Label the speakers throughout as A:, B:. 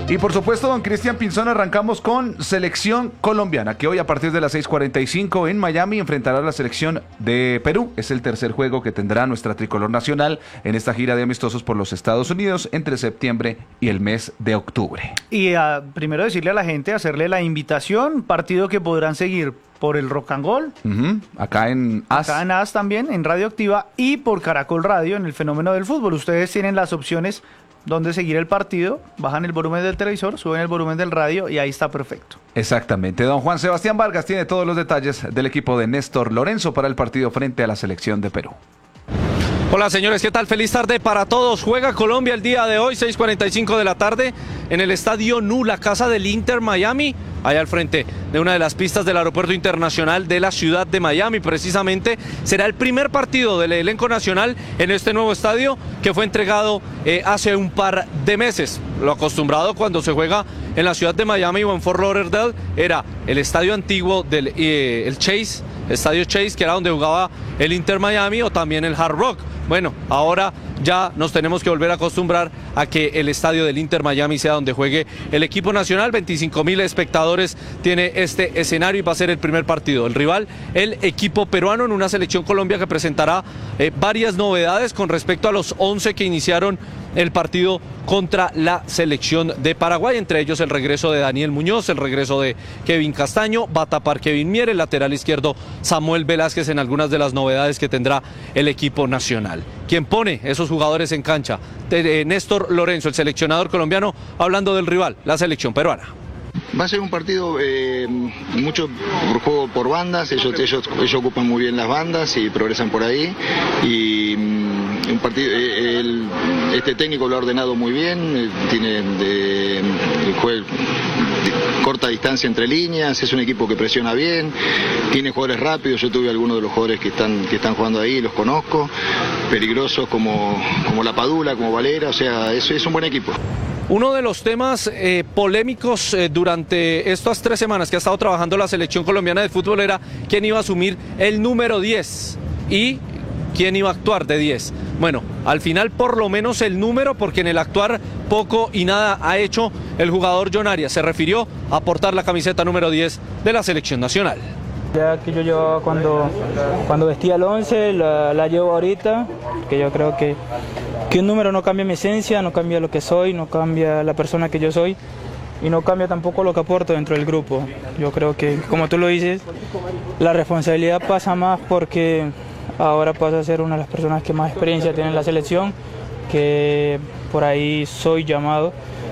A: Y por supuesto, don Cristian Pinzón, arrancamos con selección colombiana, que hoy a partir de las 6:45 en Miami enfrentará a la selección de Perú. Es el tercer juego que tendrá nuestra tricolor nacional en esta gira de amistosos por los Estados Unidos entre septiembre y el mes de octubre.
B: Y primero decirle a la gente, hacerle la invitación, partido que podrán seguir por el Rock and Roll,
A: acá en AS.
B: Acá en AS también, en Radioactiva, y por Caracol Radio, en el Fenómeno del Fútbol. Ustedes tienen las opciones donde seguir el partido, bajan el volumen del televisor, suben el volumen del radio y ahí está perfecto.
A: Exactamente. Don Juan Sebastián Vargas tiene todos los detalles del equipo de Néstor Lorenzo para el partido frente a la selección de Perú.
C: Hola señores, ¿qué tal? Feliz tarde para todos. Juega Colombia el día de hoy, 6:45 de la tarde, en el Estadio Nu, la casa del Inter Miami, allá al frente de una de las pistas del Aeropuerto Internacional de la ciudad de Miami. Precisamente será el primer partido del elenco nacional en este nuevo estadio que fue entregado hace un par de meses. Lo acostumbrado cuando se juega en la ciudad de Miami o en Fort Lauderdale era el estadio antiguo del el Chase, Estadio Chase, que era donde jugaba el Inter Miami, o también el Hard Rock. Bueno, ahora ya nos tenemos que volver a acostumbrar a que el estadio del Inter Miami sea donde juegue el equipo nacional. 25,000 espectadores tiene este escenario y va a ser el primer partido. El rival, el equipo peruano, en una selección Colombia que presentará varias novedades con respecto a los 11 que iniciaron el partido contra la selección de Paraguay, entre ellos el regreso de Daniel Muñoz, el regreso de Kevin Castaño, va a tapar Kevin Mier, el lateral izquierdo Samuel Velázquez, en algunas de las novedades que tendrá el equipo nacional. Quien pone esos jugadores en cancha, Néstor Lorenzo, el seleccionador colombiano, hablando del rival, la selección peruana.
D: Va a ser un partido mucho por juego por bandas, ellos ocupan muy bien las bandas y progresan por ahí, y un partido, este técnico lo ha ordenado muy bien, tiene corta distancia entre líneas, es un equipo que presiona bien, tiene jugadores rápidos. Yo tuve algunos de los jugadores que están jugando ahí, los conozco, peligrosos como La Padula, como Valera, o sea, es un buen equipo.
C: Uno de los temas polémicos durante estas 3 semanas que ha estado trabajando la selección colombiana de fútbol era quién iba a asumir el número 10 y quién iba a actuar de 10. Bueno, al final por lo menos el número, porque en el actuar poco y nada ha hecho el jugador John Arias. Se refirió a portar la camiseta número 10 de la selección nacional.
E: Ya que yo llevaba cuando vestía el 11, la llevo ahorita, que yo creo que un número no cambia mi esencia, no cambia lo que soy, no cambia la persona que yo soy y no cambia tampoco lo que aporto dentro del grupo. Yo creo que, como tú lo dices, la responsabilidad pasa más porque ahora paso a ser una de las personas que más experiencia tiene en la selección, que por ahí soy llamado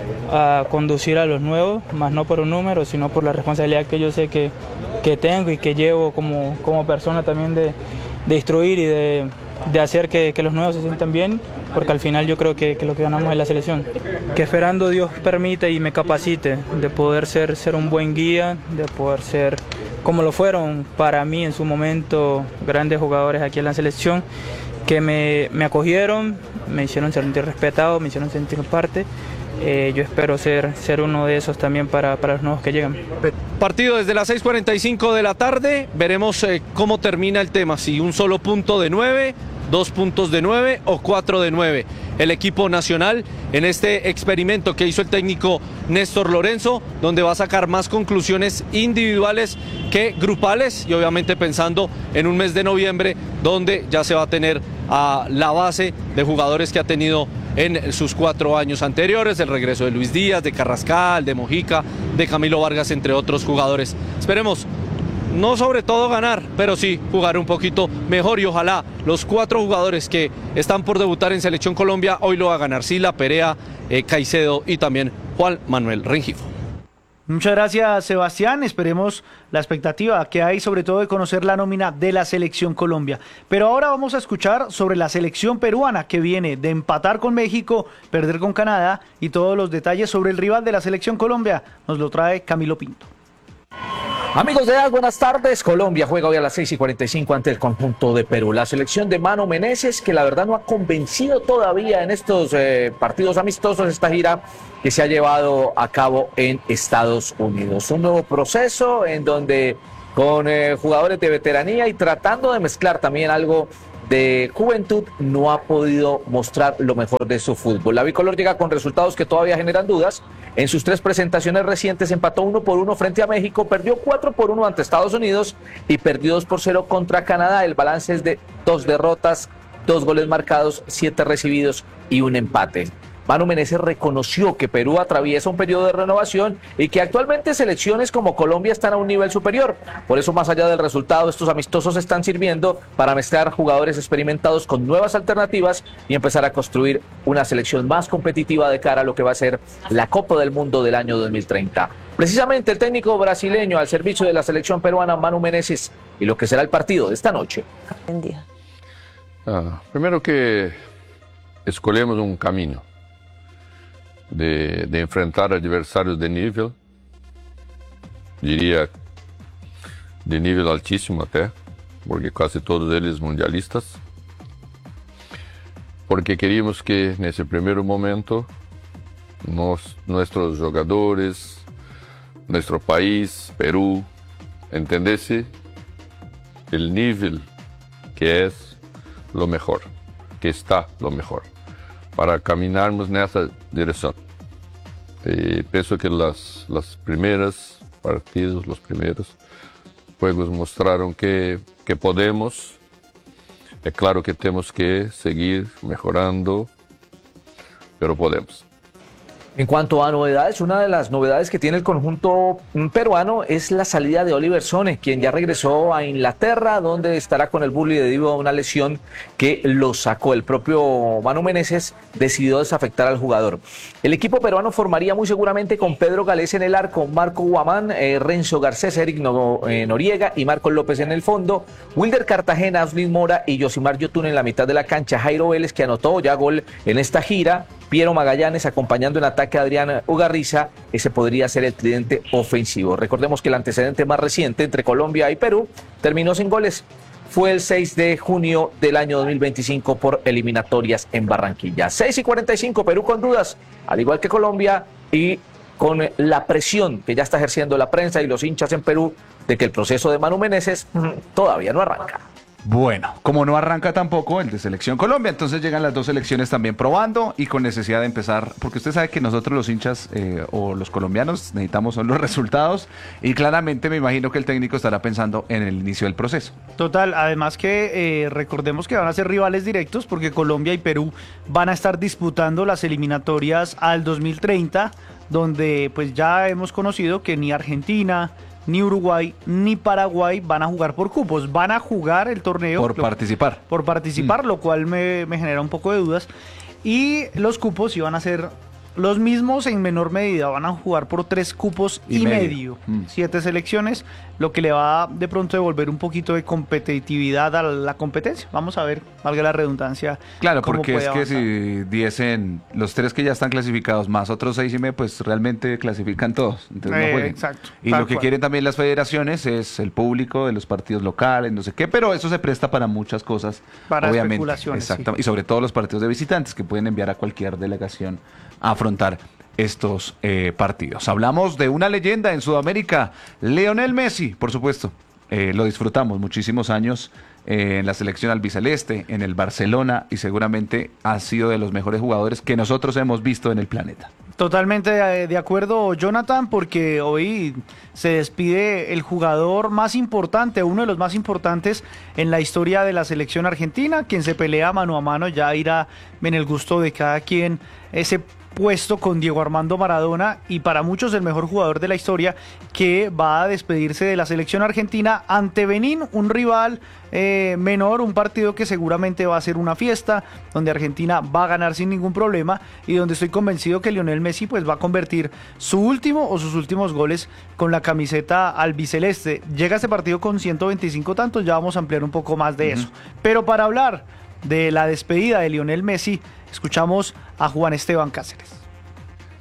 E: a conducir a los nuevos, más no por un número, sino por la responsabilidad que yo sé que tengo y que llevo como persona también de instruir y de hacer que los nuevos se sientan bien, porque al final yo creo que lo que ganamos es la selección. Que esperando Dios permita y me capacite de poder ser un buen guía, de poder ser como lo fueron para mí en su momento grandes jugadores aquí en la selección, que me acogieron, me hicieron sentir respetado, me hicieron sentir parte. Yo espero ser uno de esos también para los nuevos que llegan.
C: Partido desde las 6:45 de la tarde, veremos cómo termina el tema, si un solo punto de 9, 2 puntos de 9 o 4 de 9. El equipo nacional en este experimento que hizo el técnico Néstor Lorenzo, donde va a sacar más conclusiones individuales que grupales, y obviamente pensando en un mes de noviembre donde ya se va a tener a la base de jugadores que ha tenido en sus 4 años anteriores, el regreso de Luis Díaz, de Carrascal, de Mojica, de Camilo Vargas, entre otros jugadores. Esperemos no sobre todo ganar, pero sí jugar un poquito mejor, y ojalá los 4 jugadores que están por debutar en Selección Colombia hoy lo hagan: Arcila, Perea, Caicedo y también Juan Manuel Rengifo.
B: Muchas gracias, Sebastián. Esperemos la expectativa que hay, sobre todo de conocer la nómina de la Selección Colombia. Pero ahora vamos a escuchar sobre la selección peruana, que viene de empatar con México, perder con Canadá, y todos los detalles sobre el rival de la Selección Colombia nos lo trae Camilo Pinto.
F: Amigos de AS, buenas tardes. Colombia juega hoy a las 6:45 ante el conjunto de Perú. La selección de Mano Meneses, que la verdad no ha convencido todavía en estos partidos amistosos, esta gira que se ha llevado a cabo en Estados Unidos. Un nuevo proceso en donde con jugadores de veteranía y tratando de mezclar también algo de Juventud no ha podido mostrar lo mejor de su fútbol. La bicolor llega con resultados que todavía generan dudas. En sus 3 presentaciones recientes empató 1-1 frente a México, perdió 4-1 ante Estados Unidos y perdió 2-0 contra Canadá. El balance es de 2 derrotas, 2 goles marcados, 7 recibidos y un empate. Manu Meneses reconoció que Perú atraviesa un periodo de renovación y que actualmente selecciones como Colombia están a un nivel superior. Por eso, más allá del resultado, estos amistosos están sirviendo para mezclar jugadores experimentados con nuevas alternativas y empezar a construir una selección más competitiva de cara a lo que va a ser la Copa del Mundo del año 2030. Precisamente el técnico brasileño al servicio de la selección peruana, Manu Meneses, y lo que será el partido de esta noche.
G: Primero que escolhemos un camino de enfrentar adversarios de nivel, diría de nivel altísimo até, porque casi todos ellos mundialistas, porque queríamos que en ese primer momento nuestros jugadores, nuestro país, Perú, entendiese el nivel que es lo mejor, que está lo mejor, para caminarmos en esa dirección. Pienso que los primeros partidos, los primeros juegos mostraron que podemos. Es claro que tenemos que seguir mejorando, pero podemos.
F: En cuanto a novedades, una de las novedades que tiene el conjunto peruano es la salida de Oliver Sone, quien ya regresó a Inglaterra, donde estará con el Burnley debido a una lesión que lo sacó. El propio Manu Meneses decidió desafectar al jugador. El equipo peruano formaría muy seguramente con Pedro Galés en el arco, Marco Guamán, Renzo Garcés, Eric Noriega y Marcos López en el fondo, Wilder Cartagena, Aslin Mora y Yosimar Yotun en la mitad de la cancha, Jairo Vélez, que anotó ya gol en esta gira, Piero Magallanes acompañando en ataque a Adrián Ugarriza. Ese podría ser el tridente ofensivo. Recordemos que el antecedente más reciente entre Colombia y Perú terminó sin goles. Fue el 6 de junio del año 2025 por eliminatorias en Barranquilla. 6:45, Perú con dudas, al igual que Colombia, y con la presión que ya está ejerciendo la prensa y los hinchas en Perú de que el proceso de Manu Meneses todavía no arranca.
A: Bueno, como no arranca tampoco el de Selección Colombia, entonces llegan las dos selecciones también probando y con necesidad de empezar, porque usted sabe que nosotros los hinchas o los colombianos necesitamos son los resultados y claramente me imagino que el técnico estará pensando en el inicio del proceso.
B: Total, además que recordemos que van a ser rivales directos porque Colombia y Perú van a estar disputando las eliminatorias al 2030, donde pues ya hemos conocido que ni Argentina, ni Uruguay, ni Paraguay van a jugar por cupos, van a jugar el torneo
A: Por participar,
B: lo cual me genera un poco de dudas, y los cupos iban a ser los mismos en menor medida, van a jugar por 3 cupos y medio. 7 selecciones, lo que le va de pronto a devolver un poquito de competitividad a la competencia. Vamos a ver, valga la redundancia.
A: Claro, porque es que si diesen los 3 que ya están clasificados más otros 6 y medio, pues realmente clasifican todos, entonces no jueguen.
B: Exacto.
A: Y lo que quieren también las federaciones es el público de los partidos locales, no sé qué, pero eso se presta para muchas cosas,
B: para
A: obviamente.
B: Especulaciones.
A: Exactamente, y sobre todo los partidos de visitantes que pueden enviar a cualquier delegación a afrontar estos partidos. Hablamos de una leyenda en Sudamérica, Lionel Messi, por supuesto. Lo disfrutamos muchísimos años en la selección albiceleste, en el Barcelona, y seguramente ha sido de los mejores jugadores que nosotros hemos visto en el planeta.
B: Totalmente de acuerdo, Jonathan, porque hoy se despide el jugador más importante, uno de los más importantes en la historia de la selección argentina, quien se pelea mano a mano, ya irá en el gusto de cada quien ese puesto con Diego Armando Maradona, y para muchos el mejor jugador de la historia, que va a despedirse de la selección argentina ante Benín, un rival menor, un partido que seguramente va a ser una fiesta, donde Argentina va a ganar sin ningún problema y donde estoy convencido que Lionel Messi pues va a convertir su último o sus últimos goles con la camiseta albiceleste. Llega este partido con 125 tantos, ya vamos a ampliar un poco más de eso. Pero para hablar de la despedida de Lionel Messi, escuchamos a Juan Esteban Cáceres.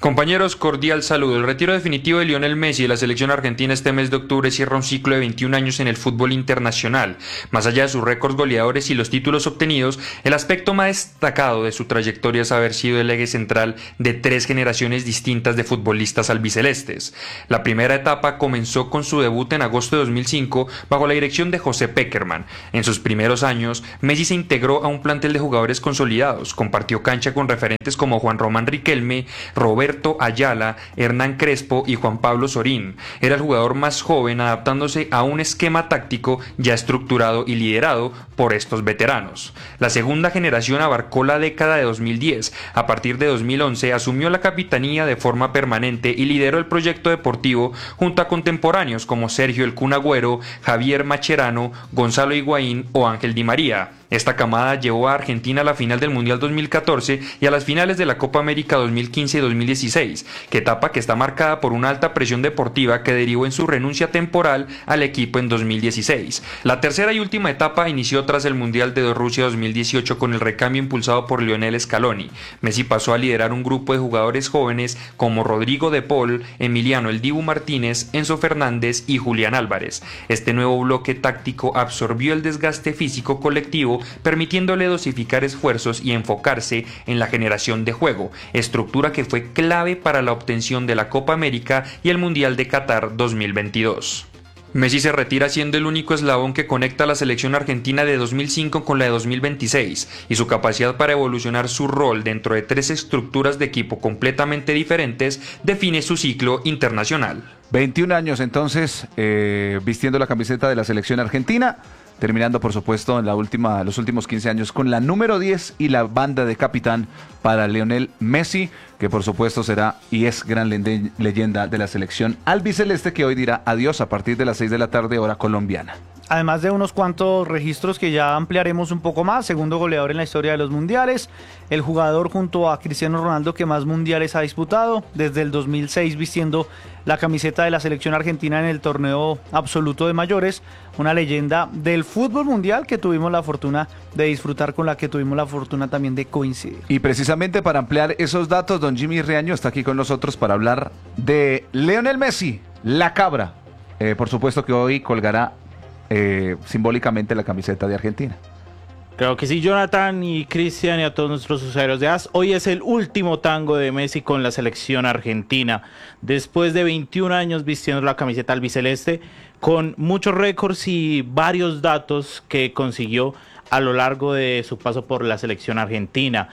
H: Compañeros, cordial saludo. El retiro definitivo de Lionel Messi de la selección argentina este mes de octubre cierra un ciclo de 21 años en el fútbol internacional. Más allá de sus récords goleadores y los títulos obtenidos, el aspecto más destacado de su trayectoria es haber sido el eje central de 3 generaciones distintas de futbolistas albicelestes. La primera etapa comenzó con su debut en agosto de 2005 bajo la dirección de José Pekerman. En sus primeros años, Messi se integró a un plantel de jugadores consolidados, compartió cancha con referentes como Juan Román Riquelme, Roberto Ayala, Hernán Crespo y Juan Pablo Sorín. Era el jugador más joven adaptándose a un esquema táctico ya estructurado y liderado por estos veteranos. La segunda generación abarcó la década de 2010. A partir de 2011 asumió la capitanía de forma permanente y lideró el proyecto deportivo junto a contemporáneos como Sergio El Kun Agüero, Javier Mascherano, Gonzalo Higuaín o Ángel Di María. Esta camada llevó a Argentina a la final del Mundial 2014 y a las finales de la Copa América 2015 y 2016, etapa que está marcada por una alta presión deportiva que derivó en su renuncia temporal al equipo en 2016. La tercera y última etapa inició tras el Mundial de Rusia 2018 con el recambio impulsado por Lionel Scaloni. Messi pasó a liderar un grupo de jugadores jóvenes como Rodrigo de Paul, Emiliano El Dibu Martínez, Enzo Fernández y Julián Álvarez. Este nuevo bloque táctico absorbió el desgaste físico colectivo, permitiéndole dosificar esfuerzos y enfocarse en la generación de juego, estructura que fue clave para la obtención de la Copa América y el Mundial de Qatar 2022. Messi se retira siendo el único eslabón que conecta a la selección argentina de 2005 con la de 2026, y su capacidad para evolucionar su rol dentro de 3 estructuras de equipo completamente diferentes define su ciclo internacional.
A: 21 años entonces vistiendo la camiseta de la selección argentina, terminando por supuesto en los últimos 15 años con la número 10 y la banda de capitán para Lionel Messi, que por supuesto será y es gran leyenda de la selección albiceleste, que hoy dirá adiós a partir de las 6 de la tarde hora colombiana.
B: Además de unos cuantos registros que ya ampliaremos un poco más: segundo goleador en la historia de los mundiales, el jugador junto a Cristiano Ronaldo que más mundiales ha disputado, desde el 2006 vistiendo la camiseta de la selección argentina en el torneo absoluto de mayores, una leyenda del fútbol mundial que tuvimos la fortuna de disfrutar, con la que tuvimos la fortuna también de coincidir.
A: Y precisamente para ampliar esos datos, don Jimmy Riaño está aquí con nosotros para hablar de Lionel Messi, la cabra. Por supuesto que hoy colgará simbólicamente la camiseta de Argentina.
I: Creo que sí, Jonathan y Cristian y a todos nuestros usuarios de AS. Hoy es el último tango de Messi con la selección argentina. Después de 21 años vistiendo la camiseta albiceleste, con muchos récords y varios datos que consiguió a lo largo de su paso por la selección argentina.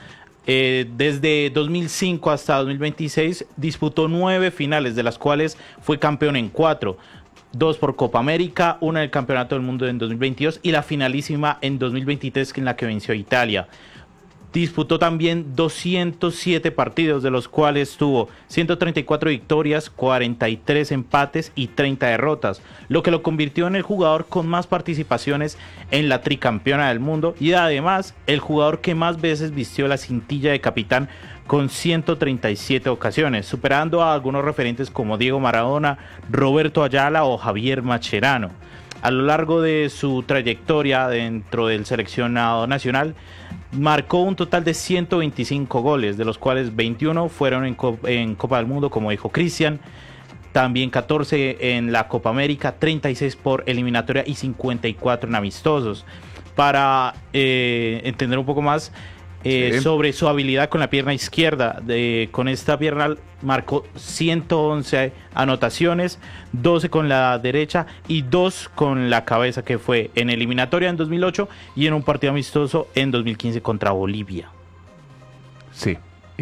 I: Desde 2005 hasta 2026 disputó 9 finales, de las cuales fue campeón en 4. 2 por Copa América, una en el Campeonato del Mundo en 2022 y la finalísima en 2023 en la que venció a Italia. Disputó también 207 partidos, de los cuales tuvo 134 victorias, 43 empates y 30 derrotas, lo que lo convirtió en el jugador con más participaciones en la tricampeona del mundo y además el jugador que más veces vistió la cintilla de capitán, con 137 ocasiones, superando a algunos referentes como Diego Maradona, Roberto Ayala o Javier Mascherano. A lo largo de su trayectoria dentro del seleccionado nacional, marcó un total de 125 goles, de los cuales 21 fueron en Copa del Mundo, como dijo Cristian, también 14 en la Copa América, 36 por eliminatoria y 54 en amistosos. Para entender un poco más sobre su habilidad con la pierna izquierda, con esta pierna marcó 111 anotaciones, 12 con la derecha y 2 con la cabeza, que fue en eliminatoria en 2008 y en un partido amistoso en 2015 contra Bolivia.
A: Sí,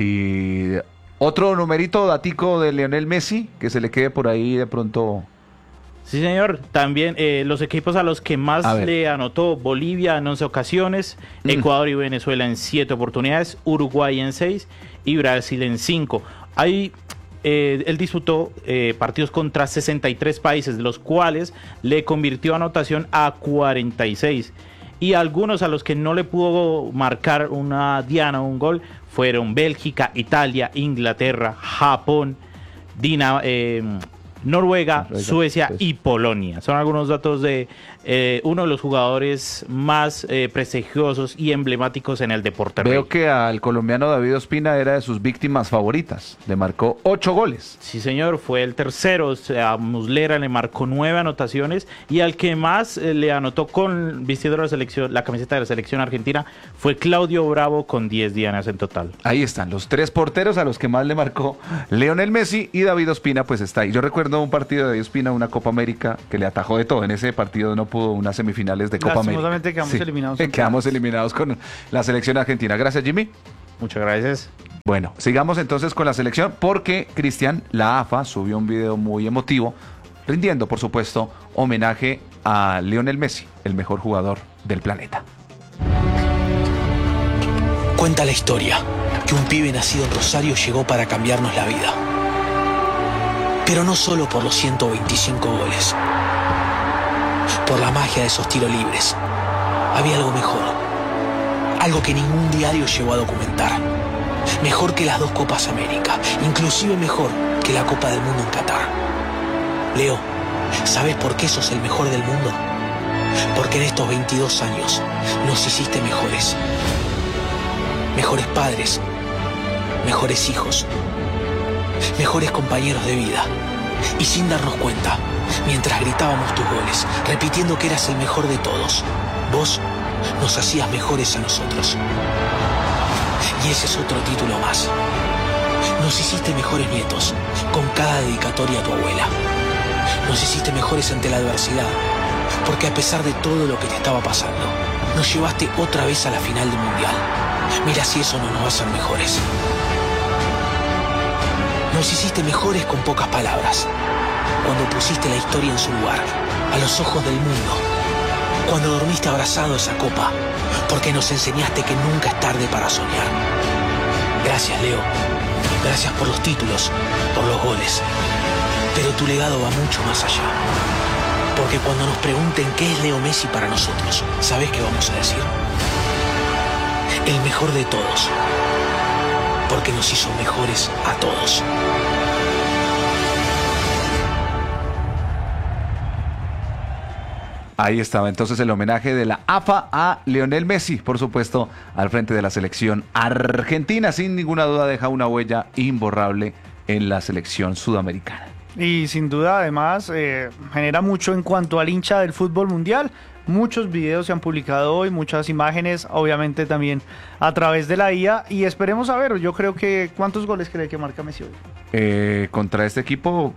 A: y otro numerito datico de Lionel Messi que se le quede por ahí de pronto.
I: Sí, señor. También los equipos a los que más le anotó: Bolivia en 11 ocasiones, Ecuador y Venezuela en 7 oportunidades, Uruguay en 6 y Brasil en 5. Ahí él disputó partidos contra 63 países, de los cuales le convirtió anotación a 46. Y algunos a los que no le pudo marcar una diana o un gol fueron Bélgica, Italia, Inglaterra, Japón, Noruega, Suecia y Polonia. Son algunos datos de uno de los jugadores más prestigiosos y emblemáticos en el deporte.
A: Veo que al colombiano David Ospina era de sus víctimas favoritas. Le marcó 8 goles.
I: Sí, señor, fue el tercero. O sea, a Muslera le marcó 9 anotaciones y al que más le anotó vistiendo la camiseta de la selección argentina fue Claudio Bravo con 10 dianas en total.
A: Ahí están los 3 porteros a los que más le marcó Lionel Messi, y David Ospina pues está ahí. Yo recuerdo un partido de David Ospina, una Copa América, que le atajó de todo. En ese partido no pudo unas semifinales de Copa América.
B: Lastimosamente quedamos eliminados.
A: Quedamos eliminados con la selección argentina. Gracias, Jimmy.
I: Muchas gracias.
A: Bueno, sigamos entonces con la selección, porque Cristian, la AFA, subió un video muy emotivo, rindiendo, por supuesto, homenaje a Lionel Messi, el mejor jugador del planeta.
J: Cuenta la historia que un pibe nacido en Rosario llegó para cambiarnos la vida. Pero no solo por los 125 goles, por la magia de esos tiros libres. Había algo mejor, algo que ningún diario llegó a documentar. Mejor que las 2 Copas América, inclusive mejor que la Copa del Mundo en Qatar. Leo, ¿sabes por qué sos el mejor del mundo? Porque en estos 22 años nos hiciste mejores. Mejores padres, mejores hijos, mejores compañeros de vida. Y sin darnos cuenta, mientras gritábamos tus goles, repitiendo que eras el mejor de todos, vos nos hacías mejores a nosotros. Y ese es otro título más. Nos hiciste mejores nietos, con cada dedicatoria a tu abuela. Nos hiciste mejores ante la adversidad, porque a pesar de todo lo que te estaba pasando, nos llevaste otra vez a la final del Mundial. Mira si eso no nos va a hacer mejores. Nos hiciste mejores con pocas palabras, cuando pusiste la historia en su lugar, a los ojos del mundo, cuando dormiste abrazado a esa copa, porque nos enseñaste que nunca es tarde para soñar. Gracias, Leo. Gracias por los títulos, por los goles. Pero tu legado va mucho más allá. Porque cuando nos pregunten qué es Leo Messi para nosotros, ¿sabés qué vamos a decir? El mejor de todos. Porque nos hizo mejores a todos.
A: Ahí estaba entonces el homenaje de la AFA a Lionel Messi, por supuesto, al frente de la selección argentina. Sin ninguna duda deja una huella imborrable en la selección sudamericana.
B: Y sin duda, además, genera mucho en cuanto al hincha del fútbol mundial. Muchos videos se han publicado hoy, muchas imágenes, obviamente también a través de la IA. Y esperemos a ver, yo creo que... ¿Cuántos goles cree que marca Messi hoy?
A: Contra este equipo,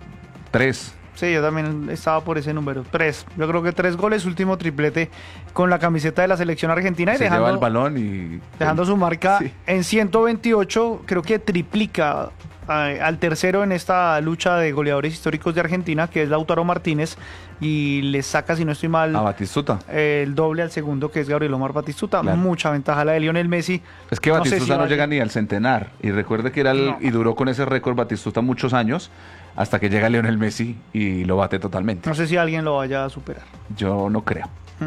A: 3.
B: Sí, yo también estaba por ese número, 3. Yo creo que 3 goles, último triplete con la camiseta de la selección argentina. Y
A: se lleva el balón y...
B: Dejando su marca en 128, creo que triplica al tercero en esta lucha de goleadores históricos de Argentina, que es Lautaro Martínez, y le saca, si no estoy mal,
A: a Batistuta,
B: el doble al segundo, que es Gabriel Omar Batistuta.
A: Claro.
B: Mucha ventaja la de Lionel Messi.
A: Es que Batistuta no llega ni al centenar, y recuerde que era y duró con ese récord Batistuta muchos años, hasta que llega Lionel Messi y lo bate totalmente.
B: No sé si alguien lo vaya a superar.
A: Yo no creo.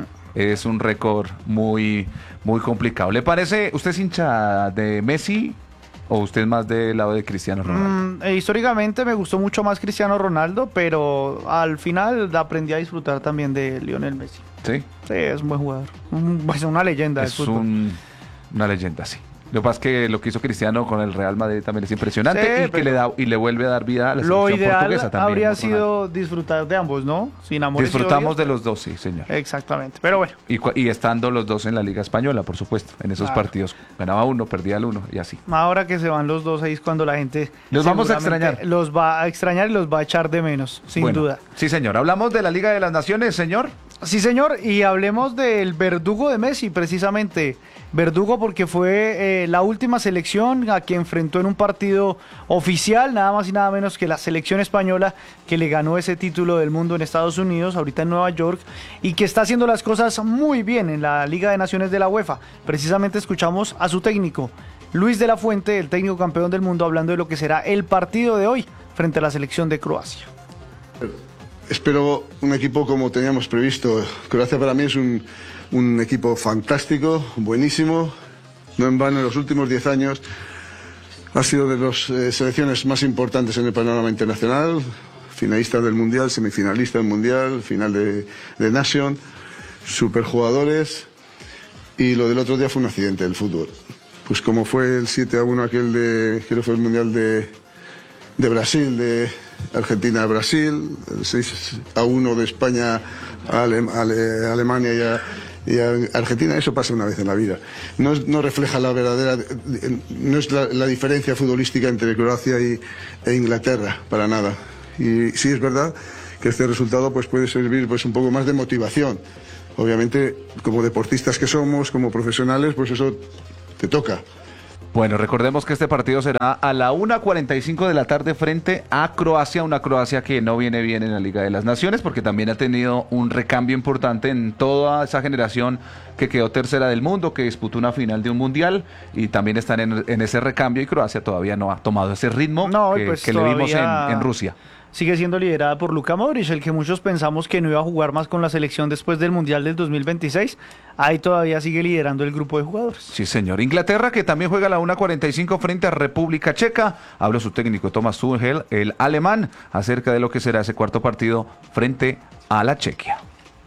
A: Es un récord muy, muy complicado. ¿Le parece, usted es hincha de Messi o usted es más del lado de Cristiano Ronaldo?
B: Históricamente me gustó mucho más Cristiano Ronaldo, pero al final aprendí a disfrutar también de Lionel Messi.
A: ¿Sí?
B: Sí, es un buen jugador. Es una leyenda del fútbol.
A: Una leyenda, sí. Lo que pasa es que lo que hizo Cristiano con el Real Madrid también es impresionante,
B: sí,
A: y que le vuelve a dar vida a la selección portuguesa también.
B: Lo ideal habría sido disfrutar de ambos, ¿no? Sin amor.
A: Disfrutamos de los dos, sí, señor.
B: Exactamente, pero bueno.
A: Y estando los dos en la Liga Española, por supuesto, en esos partidos. Ganaba uno, perdía el uno y así.
B: Ahora que se van los dos, ahí es cuando la gente...
A: Los vamos a extrañar.
B: Los va a extrañar y los va a echar de menos, sin duda.
A: Sí, señor. ¿Hablamos de la Liga de las Naciones, señor?
B: Sí, señor, y hablemos del verdugo de Messi, precisamente. Verdugo porque fue la última selección a que enfrentó en un partido oficial, nada más y nada menos que la selección española, que le ganó ese título del mundo en Estados Unidos, ahorita en Nueva York, y que está haciendo las cosas muy bien en la Liga de Naciones de la UEFA. Precisamente escuchamos a su técnico, Luis de la Fuente, el técnico campeón del mundo, hablando de lo que será el partido de hoy frente a la selección de Croacia.
K: Espero un equipo como teníamos previsto. Croacia para mí es un equipo fantástico, buenísimo. No en vano, en los últimos 10 años ha sido de las selecciones más importantes en el panorama internacional. Finalista del Mundial, semifinalista del Mundial, final de Nation. superjugadores, y lo del otro día fue un accidente del fútbol. Pues como fue el 7-1 aquel de, creo que fue el Mundial de Brasil, de Argentina a Brasil, el 6-1 de España a Alemania y a Argentina, eso pasa una vez en la vida. No refleja la verdadera, no es la diferencia futbolística entre Croacia e Inglaterra, para nada. Y sí es verdad que este resultado pues puede servir pues un poco más de motivación. Obviamente, como deportistas que somos, como profesionales, pues eso te toca.
A: Bueno, recordemos que este partido será a la 1:45 de la tarde frente a Croacia, una Croacia que no viene bien en la Liga de las Naciones porque también ha tenido un recambio importante en toda esa generación que quedó tercera del mundo, que disputó una final de un mundial y también están en ese recambio, y Croacia todavía no ha tomado ese ritmo que le vimos en Rusia.
B: Sigue siendo liderada por Luka Modric, el que muchos pensamos que no iba a jugar más con la selección después del Mundial del 2026. Ahí todavía sigue liderando el grupo de jugadores.
A: Sí, señor. Inglaterra, que también juega a la 1:45 frente a República Checa. Habló su técnico Thomas Tuchel, el alemán, acerca de lo que será ese cuarto partido frente a la Chequia.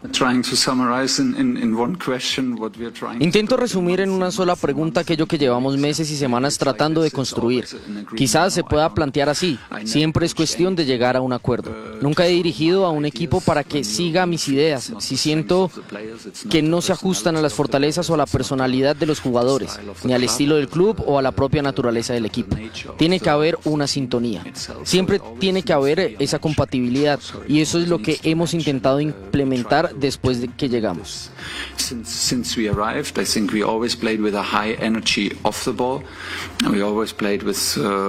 L: Intento resumir en una sola pregunta aquello que llevamos meses y semanas tratando de construir. Quizás se pueda plantear así: siempre es cuestión de llegar a un acuerdo. Nunca he dirigido a un equipo para que siga mis ideas. Si siento que no se ajustan a las fortalezas o a la personalidad de los jugadores, ni al estilo del club o a la propia naturaleza del equipo, tiene que haber una sintonía. Siempre tiene que haber esa compatibilidad, y eso es lo que hemos intentado implementar después de que llegamos.
M: Since we arrived, I think we always played with a high energy off the ball, and we always played with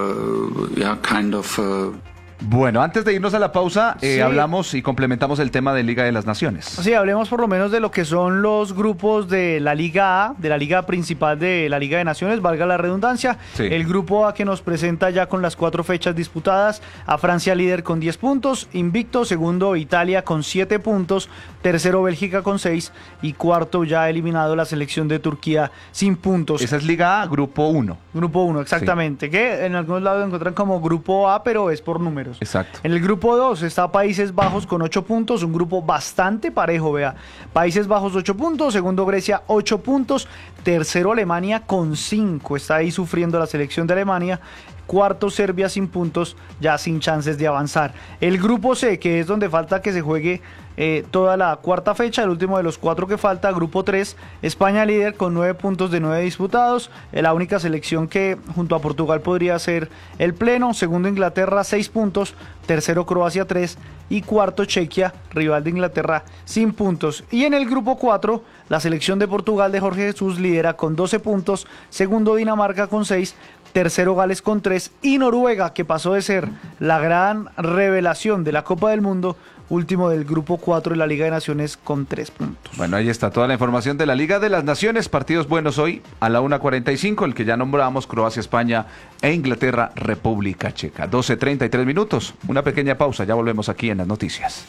A: Bueno, antes de irnos a la pausa,
B: Sí.
A: hablamos y complementamos el tema de Liga de las Naciones.
B: Sí, hablemos por lo menos de lo que son los grupos de la Liga A, de la liga principal de la Liga de Naciones, valga la redundancia.
A: Sí.
B: El grupo A, que nos presenta ya con las 4 fechas disputadas: a Francia líder con 10 puntos, invicto; segundo Italia con 7 puntos, tercero Bélgica con 6 y cuarto ya eliminado la selección de Turquía sin puntos.
A: Esa es Liga A, Grupo 1.
B: Grupo 1, exactamente, que en algunos lados lo encuentran como Grupo A, pero es por números.
A: Exacto.
B: En el grupo 2 está Países Bajos con 8 puntos, un grupo bastante parejo, vea. Países Bajos 8 puntos, segundo Grecia 8 puntos, tercero Alemania con 5, está ahí sufriendo la selección de Alemania. Cuarto Serbia sin puntos, ya sin chances de avanzar. El grupo C, que es donde falta que se juegue toda la cuarta fecha, el último de los 4 que falta, grupo 3, España líder con 9 puntos de 9 disputados, la única selección que junto a Portugal podría ser el pleno. Segundo Inglaterra 6 puntos, tercero Croacia 3 y cuarto Chequia, rival de Inglaterra, sin puntos. Y en el grupo 4, la selección de Portugal de Jorge Jesús lidera con 12 puntos, segundo Dinamarca con 6, tercero Gales con 3 y Noruega, que pasó de ser la gran revelación de la Copa del Mundo, último del grupo 4 de la Liga de Naciones con 3 puntos.
A: Bueno, ahí está toda la información de la Liga de las Naciones. Partidos buenos hoy a la 1:45, el que ya nombramos: Croacia, España e Inglaterra, República Checa. 12:33 minutos. Una pequeña pausa, ya volvemos aquí en las noticias.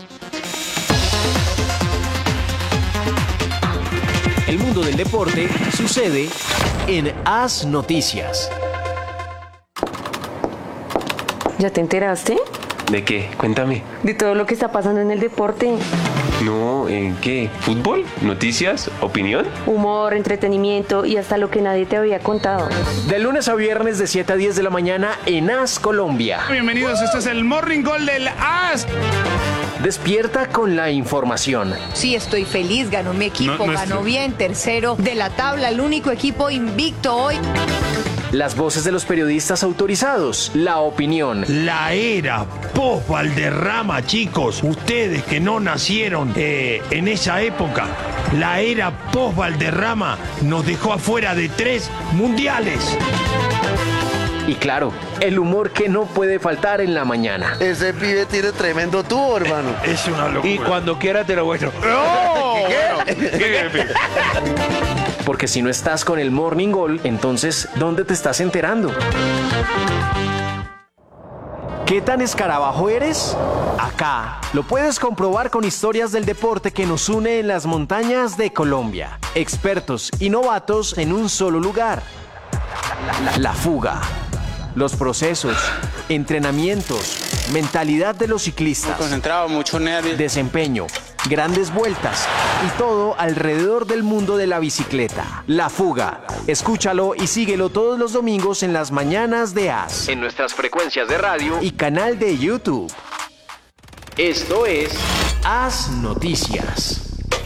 N: El mundo del deporte sucede en As Noticias.
O: ¿Ya te enteraste?
P: ¿De qué? Cuéntame.
O: De todo lo que está pasando en el deporte.
P: No, ¿en qué? ¿Fútbol? ¿Noticias? ¿Opinión?
O: Humor, entretenimiento y hasta lo que nadie te había contado.
N: De lunes a viernes de 7 a 10 de la mañana en As Colombia.
Q: Bienvenidos, este es el Morning Call del As.
N: Despierta con la información.
R: Sí, estoy feliz, ganó mi equipo, ganó bien, tercero de la tabla, el único equipo invicto hoy.
N: Las voces de los periodistas autorizados, la opinión.
Q: La era post-Valderrama, chicos, ustedes que no nacieron en esa época, la era post-Valderrama nos dejó afuera de 3 mundiales.
N: Y claro, el humor que no puede faltar en la mañana.
S: Ese pibe tiene tremendo tubo, hermano.
Q: Es una locura.
S: Y cuando quiera te lo muestro.
Q: ¡Oh!
N: Porque si no estás con el Morning Call, entonces, ¿dónde te estás enterando? ¿Qué tan escarabajo eres? Acá lo puedes comprobar con historias del deporte que nos une en las montañas de Colombia. Expertos y novatos en un solo lugar. La fuga. los procesos, entrenamientos, mentalidad de los ciclistas,
T: concentrado, mucho nervio,
N: desempeño, grandes vueltas y todo alrededor del mundo de la bicicleta. La Fuga. Escúchalo y síguelo todos los domingos en las mañanas de AS, en nuestras frecuencias de radio y canal de YouTube. Esto es AS Noticias.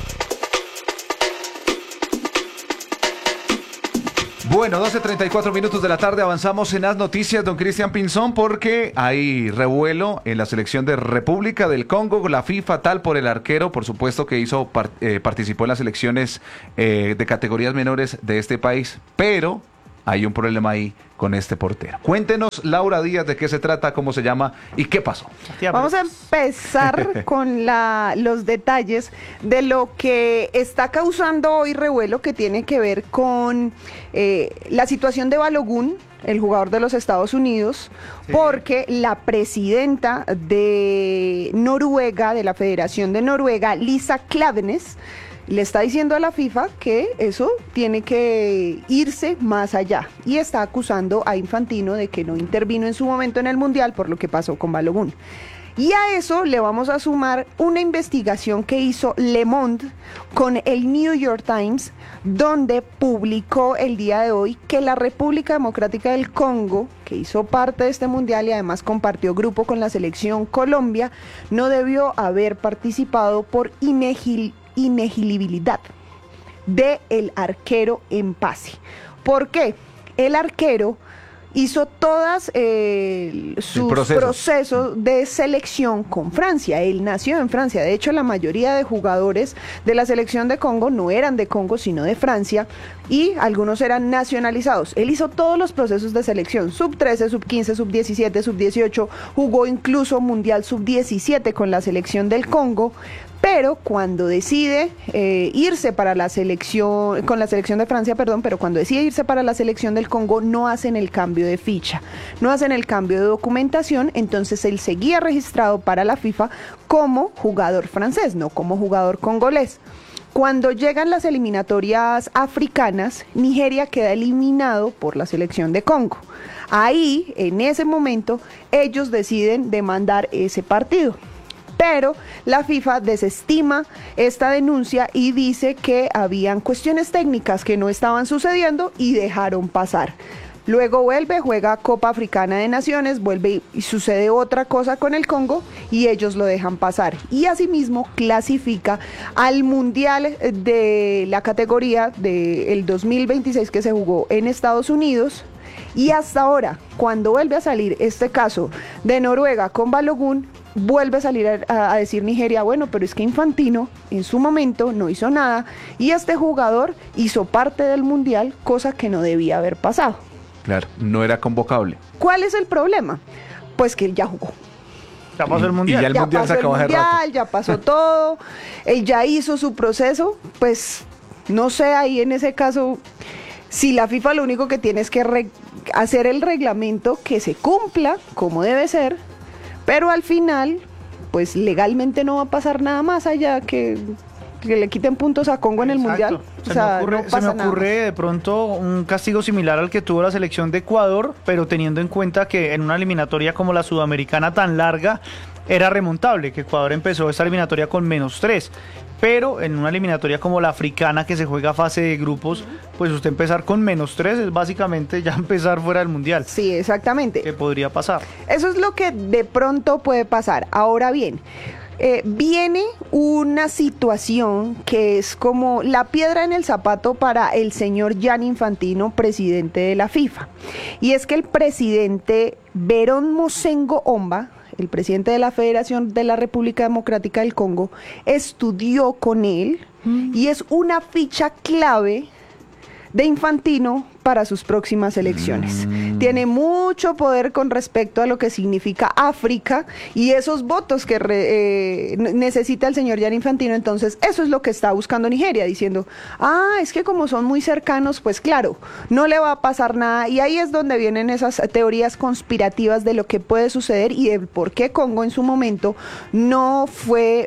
A: Bueno, 12:34 minutos de la tarde, avanzamos en las noticias, don Cristian Pinzón, porque hay revuelo en la selección de República del Congo, la FIFA tal por el arquero, por supuesto que participó en las selecciones de categorías menores de este país, pero hay un problema ahí con este portero. Cuéntenos, Laura Díaz, de qué se trata, cómo se llama y qué pasó.
U: Vamos a empezar con los detalles de lo que está causando hoy revuelo, que tiene que ver con la situación de Balogun, el jugador de los Estados Unidos, porque la presidenta de Noruega, de la Federación de Noruega, Lisa Klaveness, le está diciendo a la FIFA que eso tiene que irse más allá y está acusando a Infantino de que no intervino en su momento en el Mundial por lo que pasó con Balogun. Y a eso le vamos a sumar una investigación que hizo Le Monde con el New York Times, donde publicó el día de hoy que la República Democrática del Congo, que hizo parte de este mundial y además compartió grupo con la selección Colombia, no debió haber participado por inelegibilidad del arquero en pase. ¿Por qué? El arquero hizo todas sus procesos de selección con Francia. Él nació en Francia. De hecho, la mayoría de jugadores de la selección de Congo no eran de Congo, sino de Francia, y algunos eran nacionalizados. Él hizo todos los procesos de selección, sub-13, sub-15, sub-17, sub-18, jugó incluso Mundial sub-17 con la selección del Congo, pero cuando decide irse para la selección, con la selección de Francia, pero cuando decide irse para la selección del Congo, no hacen el cambio de ficha, no hacen el cambio de documentación, entonces él seguía registrado para la FIFA como jugador francés, no como jugador congolés. Cuando llegan las eliminatorias africanas, Nigeria queda eliminado por la selección de Congo. Ahí, en ese momento, ellos deciden demandar ese partido. Pero la FIFA desestima esta denuncia y dice que habían cuestiones técnicas que no estaban sucediendo y dejaron pasar. Luego vuelve, juega Copa Africana de Naciones, vuelve y sucede otra cosa con el Congo y ellos lo dejan pasar. Y asimismo clasifica al Mundial de la categoría del 2026 que se jugó en Estados Unidos. Y hasta ahora, cuando vuelve a salir este caso de Noruega con Balogun, vuelve a salir a decir Nigeria, bueno, pero es que Infantino en su momento no hizo nada y este jugador hizo parte del Mundial, cosa que no debía haber pasado.
A: Claro, no era convocable.
U: ¿Cuál es el problema? Pues que él ya jugó.
B: Ya pasó el Mundial.
A: Y ya el Mundial se acabó hace rato.
U: Ya pasó todo, él ya hizo su proceso, pues no sé ahí en ese caso si la FIFA lo único que tiene es que hacer el reglamento que se cumpla como debe ser, pero al final, pues legalmente no va a pasar nada más allá que le quiten puntos a Congo en el Mundial. O sea,
B: se me ocurre de pronto un castigo similar al que tuvo la selección de Ecuador, pero teniendo en cuenta que en una eliminatoria como la sudamericana tan larga, era remontable, que Ecuador empezó esta eliminatoria con -3. Pero en una eliminatoria como la africana que se juega a fase de grupos, pues usted empezar con -3 es básicamente ya empezar fuera del Mundial.
U: Sí, exactamente.
B: ¿Qué podría pasar?
U: Eso es lo que de pronto puede pasar. Ahora bien, viene una situación que es como la piedra en el zapato para el señor Gianni Infantino, presidente de la FIFA. Y es que el presidente Verón Mosengo Omba, el presidente de la Federación de la República Democrática del Congo, estudió con él y es una ficha clave de Infantino para sus próximas elecciones. Tiene mucho poder con respecto a lo que significa África y esos votos que necesita el señor Gianni Infantino. Entonces eso es lo que está buscando Nigeria, diciendo, es que como son muy cercanos, pues claro, no le va a pasar nada. Y ahí es donde vienen esas teorías conspirativas de lo que puede suceder y de por qué Congo en su momento no fue,